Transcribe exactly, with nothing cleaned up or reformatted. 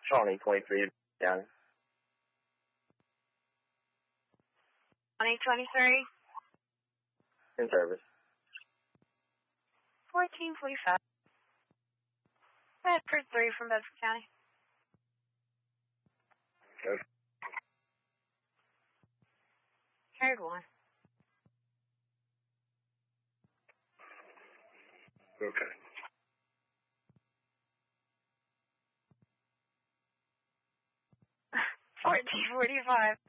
Shawnee twenty-three down. Shawnee twenty-three. In service. fourteen forty-five. Bedford three from Bedford County. Okay. Carried one. Okay. fourteen forty-five.